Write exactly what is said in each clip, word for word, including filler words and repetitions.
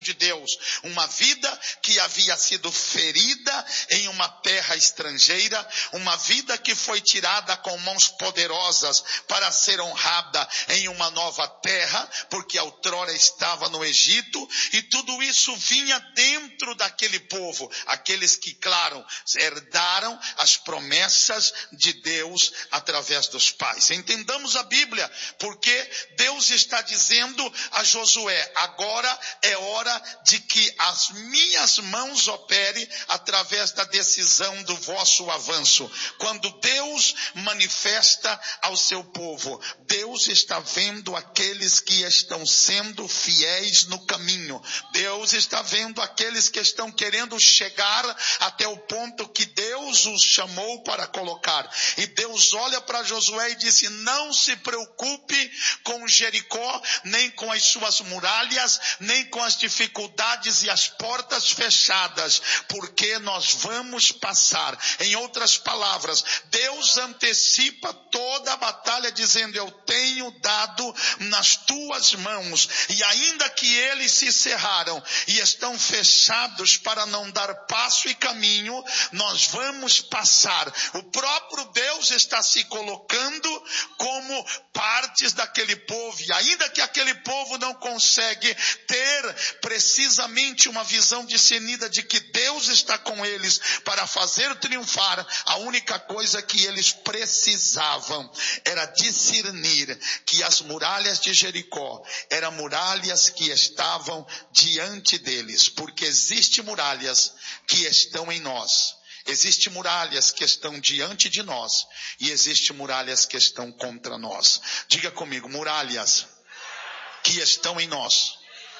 de Deus, uma vida que havia sido ferida em uma terra estrangeira, uma vida que foi tirada com mãos poderosas para ser honrada em uma nova terra, porque outrora estava no Egito, e tudo isso vinha dentro daquele povo, aqueles que, claro, herdaram as promessas de Deus através dos pais. Entendamos a Bíblia, porque Deus está dizendo a Josué: agora é hora de que as minhas mãos operem através da decisão do vosso avanço. Quando Deus manifesta ao seu povo, Deus está vendo aqueles que estão sendo fiéis no caminho. Deus está vendo aqueles que estão querendo chegar até o ponto que Deus os chamou para colocar. E Deus olha para Josué e disse: não se preocupe com Jericó, nem com as suas muralhas, nem com as dificuldades e as portas fechadas, porque nós vamos passar. Em outras palavras, Deus antecipa toda a batalha dizendo: eu tenho dado nas tuas mãos, e ainda que eles se cerraram e estão fechados para não dar passo e caminho, nós vamos passar. O próprio Deus está se colocando como partes daquele povo, e ainda que aquele povo não consegue ter precisamente uma visão discernida de que Deus está com eles para fazer triunfar, a única coisa que eles precisavam era discernir que as muralhas de Jericó eram muralhas que estavam diante deles, porque existem muralhas que estão em nós. Existem muralhas que estão diante de nós e existem muralhas que estão contra nós. Diga comigo: muralhas que estão em nós,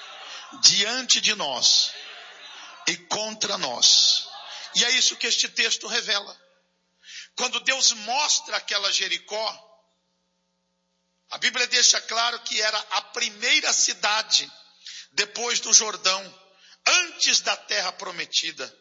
diante de nós e contra nós. E é isso que este texto revela. Quando Deus mostra aquela Jericó, a Bíblia deixa claro que era a primeira cidade depois do Jordão, antes da terra prometida.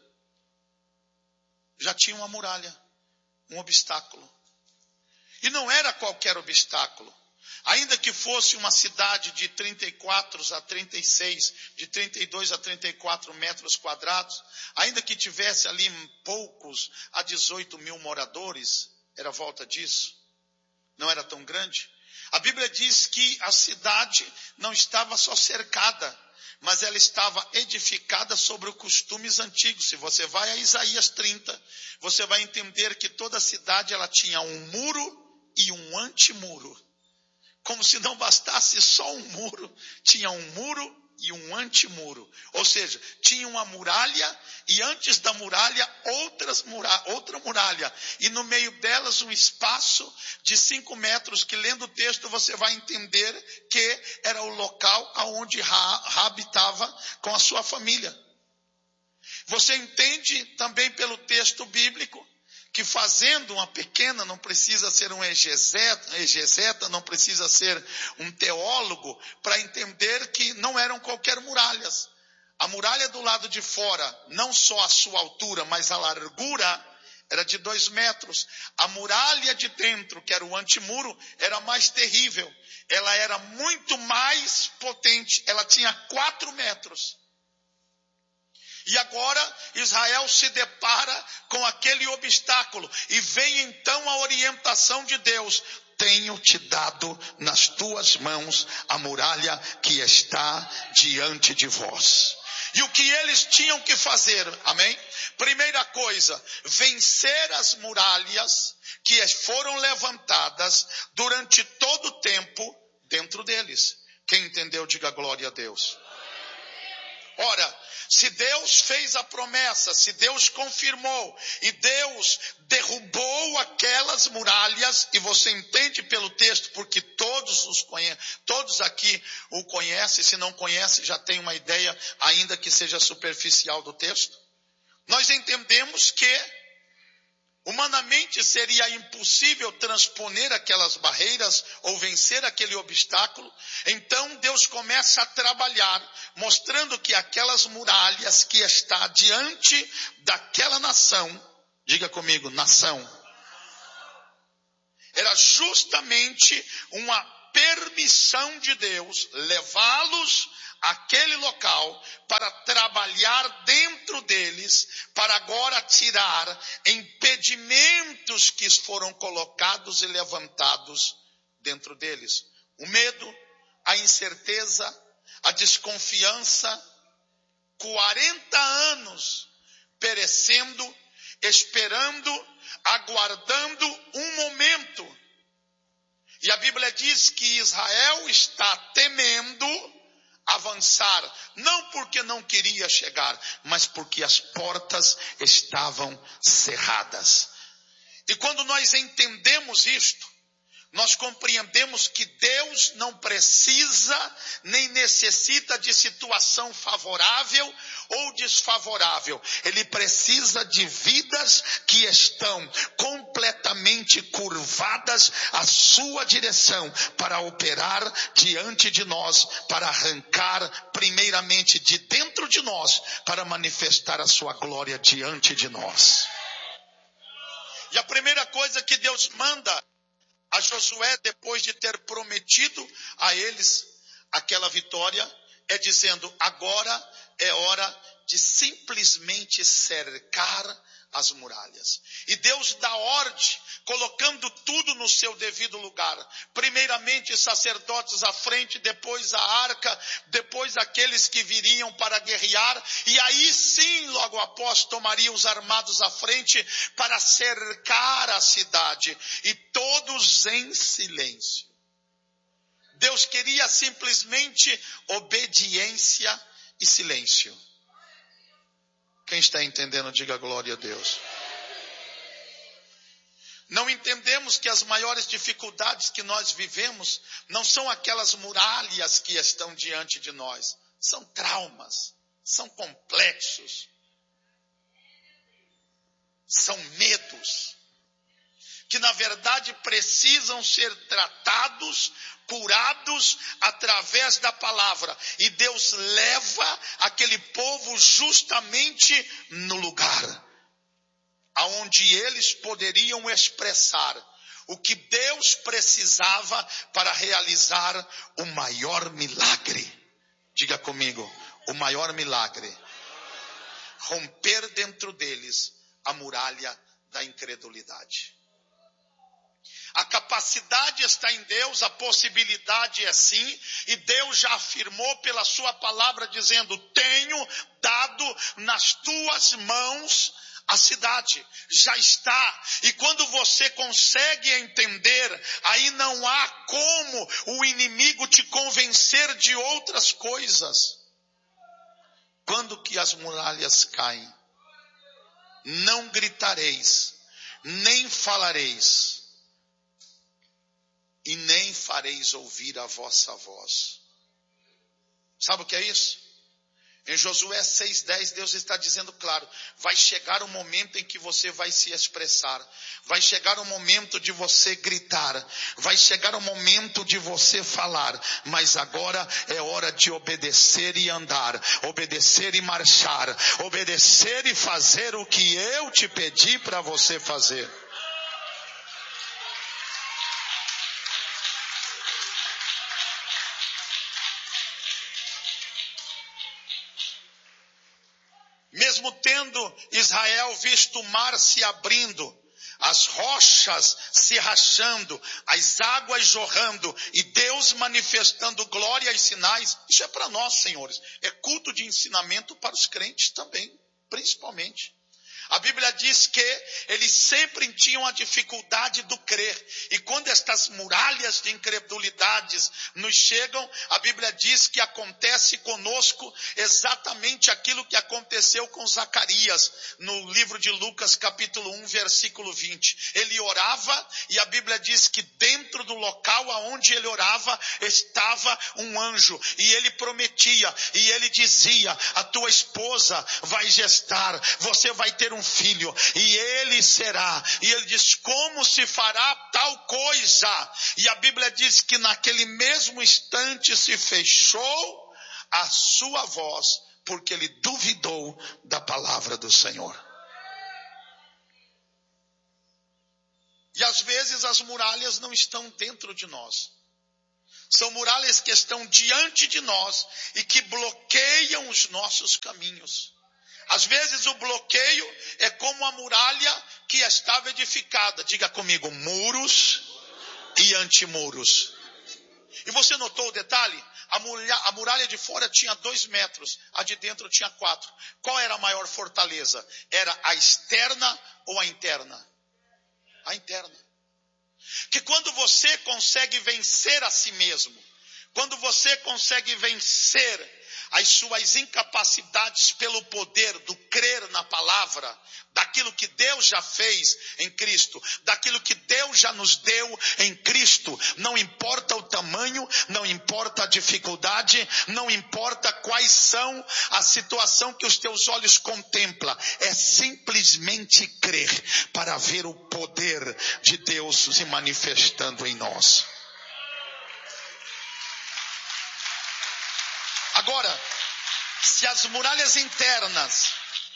Já tinha uma muralha, um obstáculo. E não era qualquer obstáculo. Ainda que fosse uma cidade de trinta e quatro a trinta e seis, de trinta e dois a trinta e quatro metros quadrados, ainda que tivesse ali poucos a dezoito mil moradores, era volta disso, não era tão grande. A Bíblia diz que a cidade não estava só cercada, mas ela estava edificada sobre os costumes antigos. Se você vai a Isaías trinta, você vai entender que toda a cidade ela tinha um muro e um antimuro. Como se não bastasse só um muro, tinha um muro e um antimuro. Ou seja, tinha uma muralha e antes da muralha outras muralha, outra muralha. E no meio delas um espaço de cinco metros que, lendo o texto, você vai entender que era o local onde Ra habitava com a sua família. Você entende também pelo texto bíblico que fazendo uma pequena, não precisa ser um exegeta, exegeta, não precisa ser um teólogo para entender que não eram qualquer muralhas. A muralha do lado de fora, não só a sua altura, mas a largura, era de dois metros. A muralha de dentro, que era o antimuro, era mais terrível. Ela era muito mais potente, ela tinha quatro metros. E agora Israel se depara com aquele obstáculo e vem então a orientação de Deus: tenho te dado nas tuas mãos a muralha que está diante de vós. E o que eles tinham que fazer, amém? Primeira coisa, vencer as muralhas que foram levantadas durante todo o tempo dentro deles. Quem entendeu, diga glória a Deus. Ora, se Deus fez a promessa, se Deus confirmou e Deus derrubou aquelas muralhas, e você entende pelo texto, porque todos os conhecem, todos aqui o conhecem, se não conhece já tem uma ideia, ainda que seja superficial, do texto. Nós entendemos que humanamente seria impossível transponer aquelas barreiras ou vencer aquele obstáculo. Então Deus começa a trabalhar, mostrando que aquelas muralhas que está diante daquela nação, diga comigo, nação, era justamente uma permissão de Deus levá-los aquele local para trabalhar dentro deles, para agora tirar impedimentos que foram colocados e levantados dentro deles. O medo, a incerteza, a desconfiança, quarenta anos perecendo, esperando, aguardando um momento. E a Bíblia diz que Israel está temendo avançar, não porque não queria chegar, mas porque as portas estavam cerradas. E quando nós entendemos isto, nós compreendemos que Deus não precisa nem necessita de situação favorável ou desfavorável. Ele precisa de vidas que estão completamente curvadas à sua direção para operar diante de nós, para arrancar primeiramente de dentro de nós, para manifestar a sua glória diante de nós. E a primeira coisa que Deus manda a Josué, depois de ter prometido a eles aquela vitória, é dizendo: agora é hora de simplesmente cercar as muralhas. E Deus dá ordem, colocando tudo no seu devido lugar. Primeiramente sacerdotes à frente, depois a arca, depois aqueles que viriam para guerrear, e aí sim, logo após, tomaria os armados à frente para cercar a cidade, e todos em silêncio. Deus queria simplesmente obediência e silêncio. Quem está entendendo, diga glória a Deus. Não entendemos que as maiores dificuldades que nós vivemos não são aquelas muralhas que estão diante de nós. São traumas, são complexos, são medos, que na verdade precisam ser tratados, curados através da palavra. E Deus leva aquele povo justamente no lugar aonde eles poderiam expressar o que Deus precisava para realizar o maior milagre. Diga comigo, o maior milagre. Romper dentro deles a muralha da incredulidade. A capacidade está em Deus, a possibilidade é sim, e Deus já afirmou pela sua palavra dizendo: tenho dado nas tuas mãos a cidade, já está. E quando você consegue entender, aí não há como o inimigo te convencer de outras coisas. Quando que as muralhas caem, não gritareis, nem falareis, e nem fareis ouvir a vossa voz. Sabe o que é isso? Em Josué seis, dez, Deus está dizendo claro: vai chegar o momento em que você vai se expressar, vai chegar o momento de você gritar, vai chegar o momento de você falar, mas agora é hora de obedecer e andar, obedecer e marchar, obedecer e fazer o que eu te pedi para você fazer. Mesmo tendo Israel visto o mar se abrindo, as rochas se rachando, as águas jorrando, e Deus manifestando glória e sinais, isso é para nós, senhores. É culto de ensinamento para os crentes também, principalmente. A Bíblia diz que eles sempre tinham a dificuldade do crer. E quando estas muralhas de incredulidades nos chegam, a Bíblia diz que acontece conosco exatamente aquilo que aconteceu com Zacarias, no livro de Lucas capítulo um, versículo vinte. Ele orava e a Bíblia diz que dentro do local aonde ele orava estava um anjo. E ele prometia, e ele dizia: a tua esposa vai gestar, você vai ter um filho, e ele será. E ele diz: como se fará tal coisa? E a Bíblia diz que naquele mesmo instante se fechou a sua voz, porque ele duvidou da palavra do Senhor. E às vezes as muralhas não estão dentro de nós. São muralhas que estão diante de nós e que bloqueiam os nossos caminhos. Às vezes o bloqueio é como a muralha que estava edificada. Diga comigo, muros e antimuros. E você notou o detalhe? A muralha, a muralha de fora tinha dois metros, a de dentro tinha quatro. Qual era a maior fortaleza? Era a externa ou a interna? A interna. Que quando você consegue vencer a si mesmo, quando você consegue vencer as suas incapacidades pelo poder do crer na palavra, daquilo que Deus já fez em Cristo, daquilo que Deus já nos deu em Cristo, não importa o tamanho, não importa a dificuldade, não importa quais são a situação que os teus olhos contemplam, é simplesmente crer para ver o poder de Deus se manifestando em nós. Agora, se as muralhas internas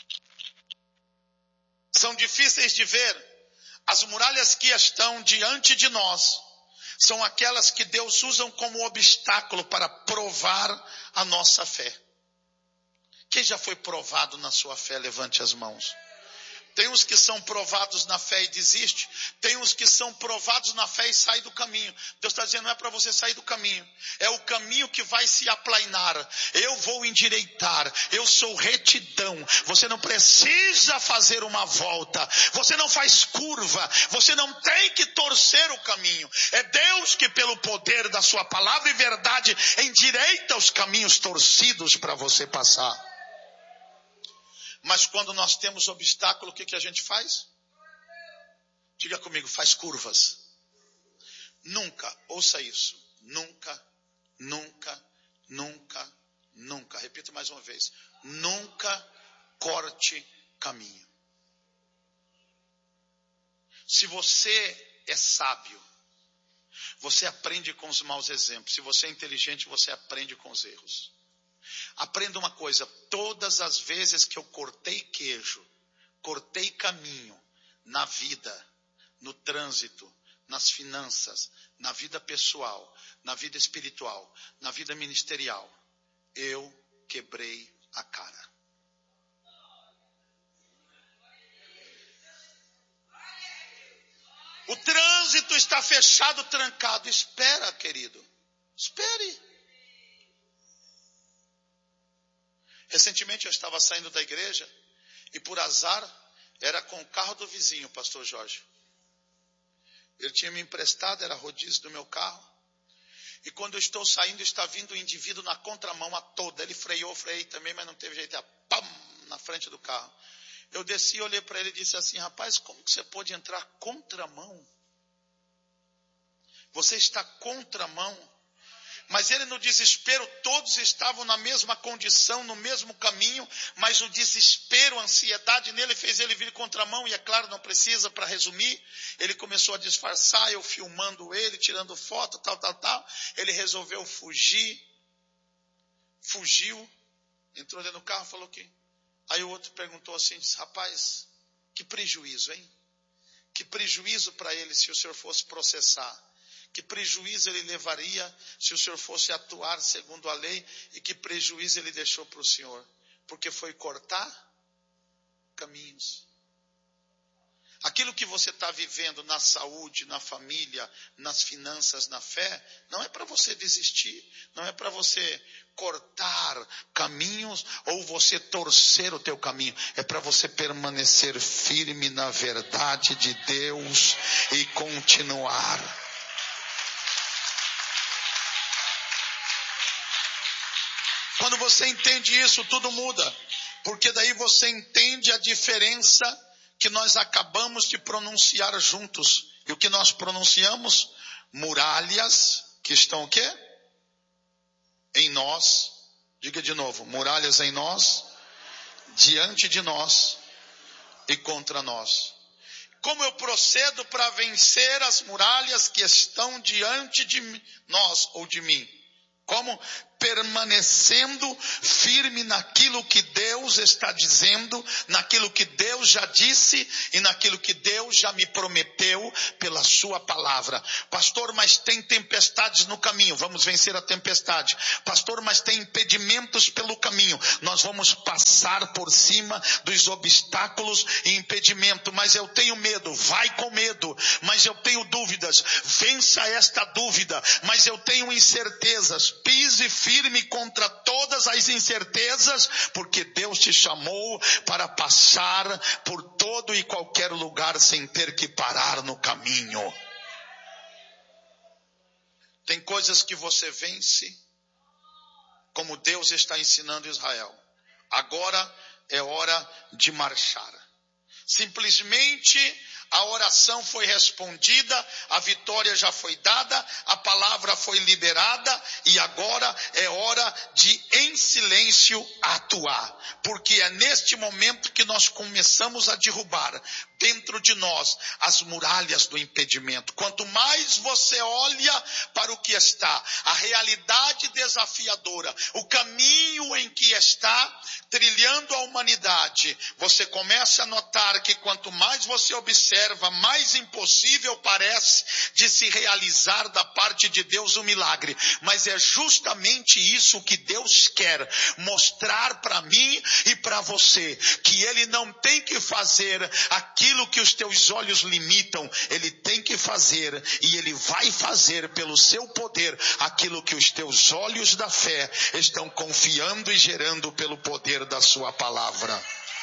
são difíceis de ver, as muralhas que estão diante de nós são aquelas que Deus usa como obstáculo para provar a nossa fé. Quem já foi provado na sua fé, levante as mãos. Tem uns que são provados na fé e desiste. Tem uns que são provados na fé e saem do caminho. Deus está dizendo, não é para você sair do caminho. É o caminho que vai se aplainar. Eu vou endireitar. Eu sou retidão. Você não precisa fazer uma volta. Você não faz curva. Você não tem que torcer o caminho. É Deus que pelo poder da sua palavra e verdade endireita os caminhos torcidos para você passar. Mas quando nós temos obstáculo, o que, que a gente faz? Diga comigo, faz curvas. Nunca, ouça isso. Nunca, nunca, nunca, nunca. Repito mais uma vez. Nunca corte caminho. Se você é sábio, você aprende com os maus exemplos. Se você é inteligente, você aprende com os erros. Aprenda uma coisa, todas as vezes que eu cortei queijo, cortei caminho na vida, no trânsito, nas finanças, na vida pessoal, na vida espiritual, na vida ministerial, eu quebrei a cara. O trânsito está fechado, trancado. Espera, querido. Espere. Recentemente eu estava saindo da igreja e por azar era com o carro do vizinho, pastor Jorge. Ele tinha me emprestado, era rodízio do meu carro. E quando eu estou saindo, está vindo um indivíduo na contramão a toda. Ele freou, freiei também, mas não teve jeito. Pam, na frente do carro. Eu desci, olhei para ele e disse assim, rapaz, como que você pode entrar contramão? Você está contramão. Mas ele no desespero, todos estavam na mesma condição, no mesmo caminho, mas o desespero, a ansiedade nele fez ele vir contramão, e é claro, não precisa para resumir, ele começou a disfarçar, eu filmando ele, tirando foto, tal, tal, tal, ele resolveu fugir, fugiu, entrou dentro do carro, falou que, aí o outro perguntou assim, disse, rapaz, que prejuízo, hein? Que prejuízo para ele se o senhor fosse processar. Que prejuízo ele levaria se o senhor fosse atuar segundo a lei, e que prejuízo ele deixou para o senhor, porque foi cortar caminhos. Aquilo que você está vivendo na saúde, na família, nas finanças, na fé, não é para você desistir, não é para você cortar caminhos ou você torcer o teu caminho, é para você permanecer firme na verdade de Deus e continuar. Quando você entende isso, tudo muda. Porque daí você entende a diferença que nós acabamos de pronunciar juntos. E o que nós pronunciamos? Muralhas que estão o quê? Em nós. Diga de novo. Muralhas em nós, diante de nós e contra nós. Como eu procedo para vencer as muralhas que estão diante de nós ou de mim? Como? permanecendo firme naquilo que Deus está dizendo, naquilo que Deus já disse e naquilo que Deus já me prometeu pela sua palavra. Pastor, mas tem tempestades no caminho. Vamos vencer a tempestade. Pastor, mas tem impedimentos pelo caminho. Nós vamos passar por cima dos obstáculos e impedimento. Mas eu tenho medo. Vai com medo. Mas eu tenho dúvidas. Vença esta dúvida. Mas eu tenho incertezas. Pise firme contra todas as incertezas, porque Deus te chamou para passar por todo e qualquer lugar sem ter que parar no caminho. Tem coisas que você vence, como Deus está ensinando Israel. Agora é hora de marchar. Simplesmente a oração foi respondida, a vitória já foi dada, a palavra foi liberada e agora é hora de, em silêncio, atuar. Porque é neste momento que nós começamos a derrubar dentro de nós as muralhas do impedimento. Quanto mais você olha para o que está, a realidade desafiadora, o caminho em que está trilhando a humanidade, você começa a notar que quanto mais você observa, mais impossível parece de se realizar da parte de Deus o milagre. Mas é justamente isso que Deus quer mostrar para mim e para você, que Ele não tem que fazer aquilo que os teus olhos limitam, Ele tem que fazer e Ele vai fazer pelo seu poder aquilo que os teus olhos da fé estão confiando e gerando pelo poder da sua palavra.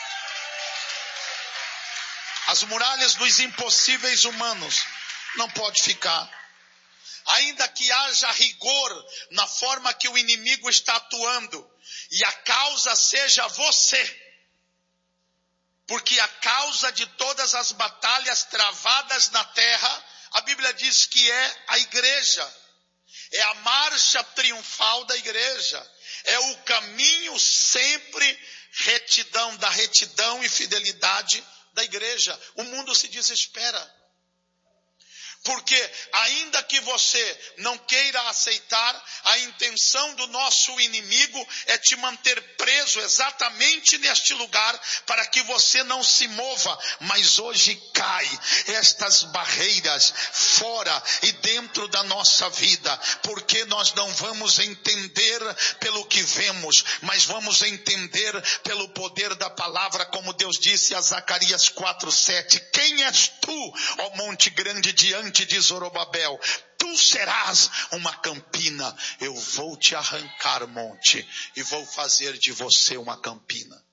As muralhas dos impossíveis humanos não pode ficar. Ainda que haja rigor na forma que o inimigo está atuando, e a causa seja você. Porque a causa de todas as batalhas travadas na terra, a Bíblia diz que é a igreja. É a marcha triunfal da igreja. É o caminho sempre retidão, da retidão e fidelidade da igreja. O mundo se desespera. Porque ainda que você não queira aceitar, a intenção do nosso inimigo é te manter preso exatamente neste lugar para que você não se mova. Mas hoje cai estas barreiras fora e dentro da nossa vida, porque nós não vamos entender pelo que vemos, mas vamos entender pelo poder da palavra, como Deus disse a Zacarias quatro, sete. Quem és tu, ó monte grande, diante de Zorobabel? Tu serás uma campina. Eu vou te arrancar, monte, e vou fazer de você uma campina.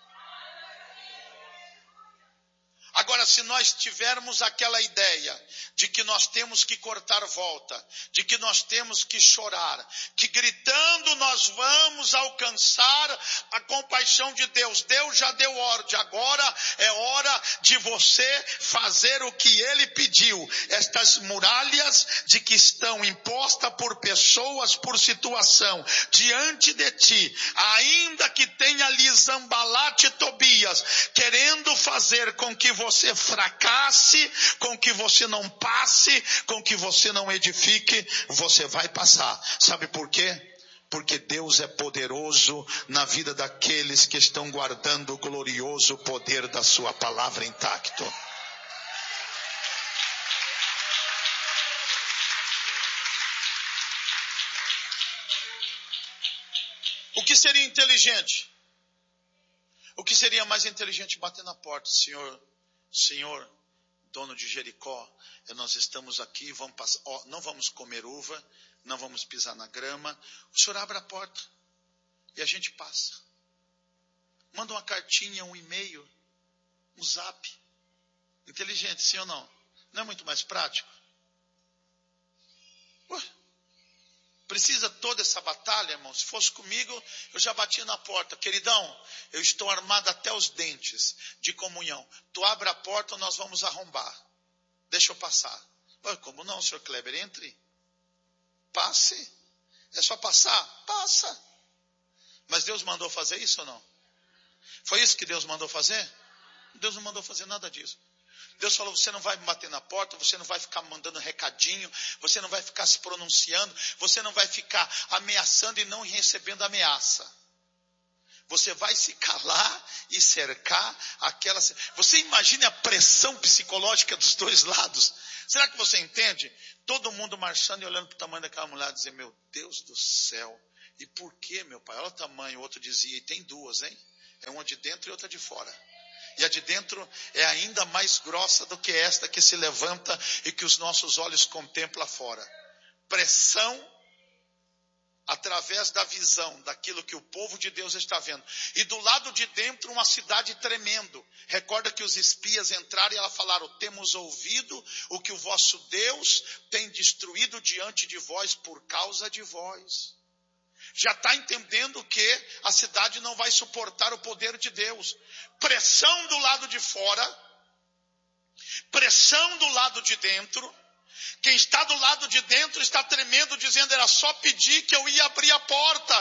Agora, se nós tivermos aquela ideia de que nós temos que cortar volta, de que nós temos que chorar, que gritando nós vamos alcançar a compaixão de Deus. Deus já deu ordem, agora é hora de você fazer o que Ele pediu. Estas muralhas de que estão impostas por pessoas, por situação, diante de ti, ainda que tenha ali Zambalate e Tobias, querendo fazer com que você você fracasse, com que você não passe, com que você não edifique, você vai passar. Sabe por quê? Porque Deus é poderoso na vida daqueles que estão guardando o glorioso poder da sua palavra intacto. O que seria inteligente? O que seria mais inteligente? Bater na porta, Senhor, Senhor, dono de Jericó, nós estamos aqui, vamos passar, ó, não vamos comer uva, não vamos pisar na grama. O Senhor abre a porta e a gente passa. Manda uma cartinha, um e-mail, um zap. Inteligente, sim ou não? Não é muito mais prático? Ué, precisa toda essa batalha, irmão? Se fosse comigo, eu já batia na porta. Queridão, eu estou armado até os dentes de comunhão. Tu abre a porta, nós vamos arrombar. Deixa eu passar. Ué, como não, senhor Kleber? Entre. Passe. É só passar? Passa. Mas Deus mandou fazer isso ou não? Foi isso que Deus mandou fazer? Deus não mandou fazer nada disso. Deus falou, você não vai bater na porta, você não vai ficar mandando recadinho, você não vai ficar se pronunciando, você não vai ficar ameaçando e não recebendo ameaça. Você vai se calar e cercar aquela... Você imagine a pressão psicológica dos dois lados? Será que você entende? Todo mundo marchando e olhando para o tamanho daquela mulher e dizer, meu Deus do céu, e por que, meu pai? Olha o tamanho, o outro dizia, e tem duas, hein? É uma de dentro e outra de fora. E a de dentro é ainda mais grossa do que esta que se levanta e que os nossos olhos contemplam fora. Pressão através da visão daquilo que o povo de Deus está vendo. E do lado de dentro uma cidade tremendo. Recorda que os espias entraram e ela falaram, temos ouvido o que o vosso Deus tem destruído diante de vós por causa de vós. Já está entendendo que a cidade não vai suportar o poder de Deus. Pressão do lado de fora, pressão do lado de dentro. Quem está do lado de dentro está tremendo, dizendo, era só pedir que eu ia abrir a porta.